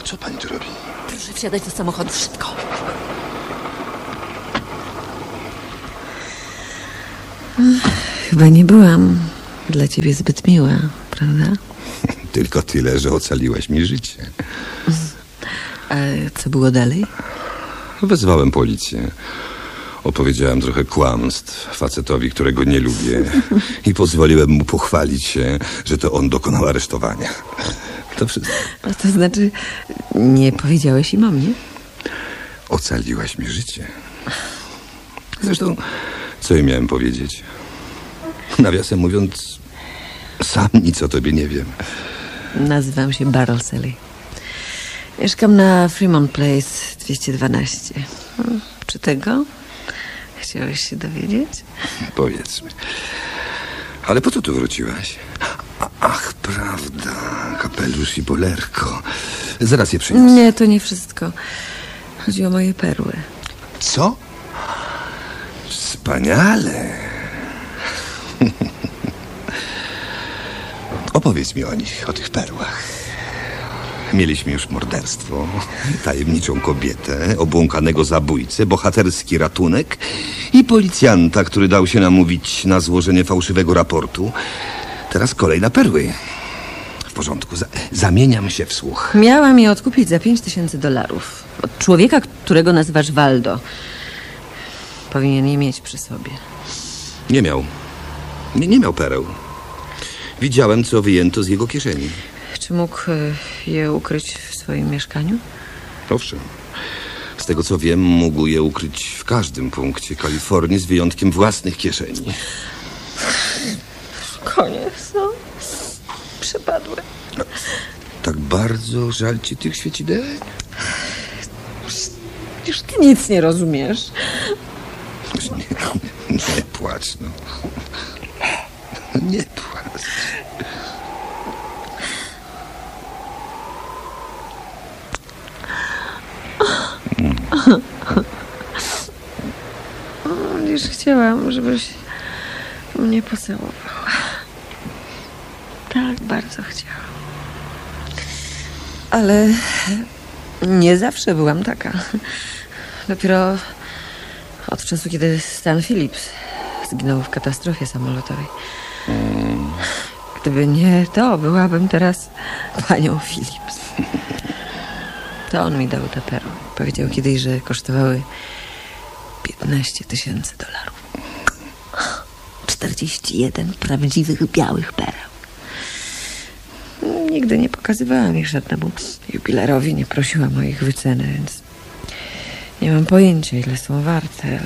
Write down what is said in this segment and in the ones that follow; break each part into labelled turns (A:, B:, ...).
A: Co pani tu robi?
B: Proszę wsiadać do samochodu szybko. Chyba nie byłam dla ciebie zbyt miła, prawda?
A: Tylko tyle, że ocaliłaś mi życie.
B: A co było dalej?
A: Wezwałem policję. Opowiedziałem trochę kłamstw facetowi, którego nie lubię. I pozwoliłem mu pochwalić się, że to on dokonał aresztowania. To wszystko.
B: A to znaczy, nie powiedziałeś im o mnie?
A: Ocaliłaś mi życie. Zresztą, co im miałem powiedzieć? Nawiasem mówiąc, sam nic o tobie nie wiem.
B: Nazywam się Beryl Sally. Mieszkam na Fremont Place 212. Czy tego chciałeś się dowiedzieć?
A: Powiedzmy. Ale po co tu wróciłaś? Ach, prawda. Kapelusz i bolerko. Zaraz je przyniosę.
B: Nie, to nie wszystko. Chodzi o moje perły.
A: Co? Wspaniale. Opowiedz mi o nich, o tych perłach. Mieliśmy już morderstwo, tajemniczą kobietę, obłąkanego zabójcę, bohaterski ratunek i policjanta, który dał się namówić na złożenie fałszywego raportu. Teraz kolej na perły. W porządku, zamieniam się w słuch.
B: Miałam je odkupić za $5000 od człowieka, którego nazywasz Waldo. Powinien je mieć przy sobie.
A: Nie miał. Nie miał pereł. Widziałem, co wyjęto z jego kieszeni.
B: Czy mógł je ukryć w swoim mieszkaniu?
A: Owszem. Z tego, co wiem, mógł je ukryć w każdym punkcie Kalifornii, z wyjątkiem własnych kieszeni.
B: Koniec, no. Przepadłem.
A: Tak bardzo żal ci tych świecidełek?
B: Już ty nic nie rozumiesz.
A: Nie płacz, no. Nie płacz.
B: Już chciałam, żebyś mnie pocałował. Tak bardzo chciałam. Ale nie zawsze byłam taka. Dopiero od czasu, kiedy Stan Phillips zginął w katastrofie samolotowej. Gdyby nie to, byłabym teraz panią Phillips. To on mi dał te perły. Powiedział kiedyś, że kosztowały $15,000. 41 prawdziwych białych pereł. Nigdy nie pokazywałam ich żadnemu jubilerowi, nie prosiłam o ich wycenę, więc nie mam pojęcia, ile są warte,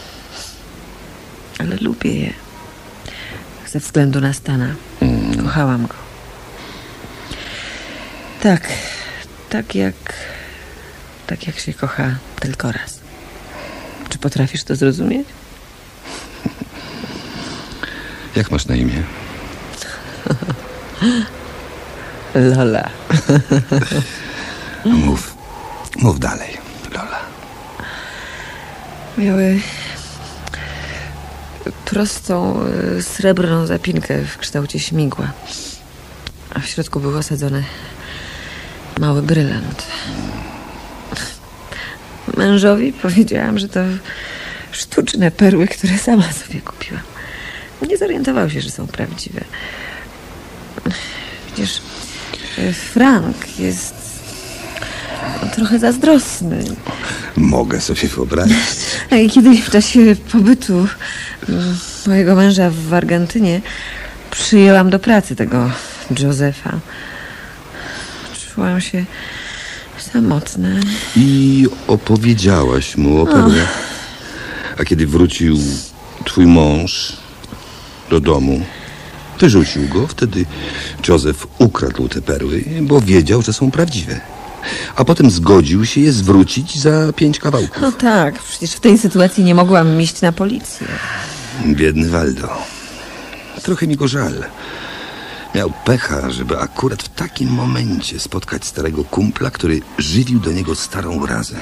B: ale lubię je. Ze względu na Stana. Kochałam go. Tak jak się kocha tylko raz. Czy potrafisz to zrozumieć?
A: Jak masz na imię?
B: Lola.
A: Mów dalej, Lola.
B: Miały prostą, srebrną zapinkę w kształcie śmigła. A w środku był osadzony mały brylant. Mężowi powiedziałam, że to sztuczne perły, które sama sobie kupiłam. Nie zorientował się, że są prawdziwe. Widzisz, Frank jest trochę zazdrosny.
A: Mogę sobie wyobrazić.
B: I kiedyś w czasie pobytu mojego męża w Argentynie przyjęłam do pracy tego Josefa. Czułam się samotna.
A: I opowiedziałaś mu o perłach. A kiedy wrócił twój mąż do domu, wyrzucił go. Wtedy Józef ukradł te perły, bo wiedział, że są prawdziwe. A potem zgodził się je zwrócić za 5 kawałków.
B: No tak, przecież w tej sytuacji nie mogłam iść na policję.
A: Biedny Waldo. Trochę mi go żal. Miał pecha, żeby akurat w takim momencie spotkać starego kumpla, który żywił do niego starą urazę.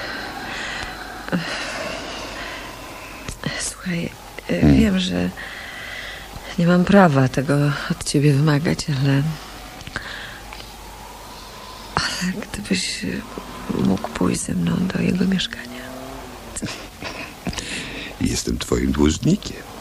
B: Słuchaj, wiem, że nie mam prawa tego od ciebie wymagać, ale Ale gdybyś mógł pójść ze mną do jego mieszkania.
A: Jestem twoim dłużnikiem.